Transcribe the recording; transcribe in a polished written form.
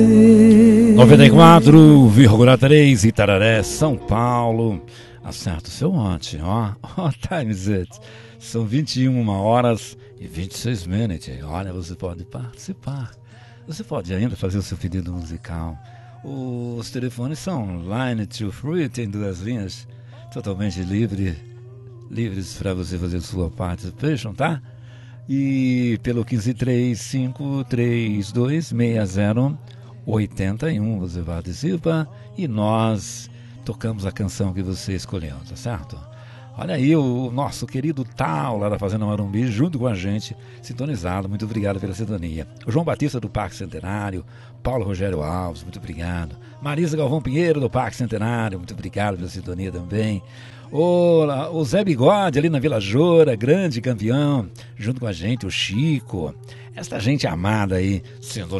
94,3 Itararé, São Paulo. Acerta o seu ontem, ó. Times it. São 21 horas e 26 minutos. Olha, você pode participar. Você pode ainda fazer o seu pedido musical. Os telefones são line to free, tem 2 linhas totalmente livres para você fazer sua participation, tá? E pelo 1535326081 você participa e nós tocamos a canção que você escolheu, tá certo? Olha aí o nosso querido Tal lá da Fazenda Marumbi junto com a gente, sintonizado, muito obrigado pela sintonia. O João Batista do Parque Centenário, Paulo Rogério Alves, muito obrigado. Marisa Galvão Pinheiro do Parque Centenário, muito obrigado pela sintonia também. O Zé Bigode ali na Vila Joura, grande campeão, junto com a gente, o Chico, esta gente amada aí, sendo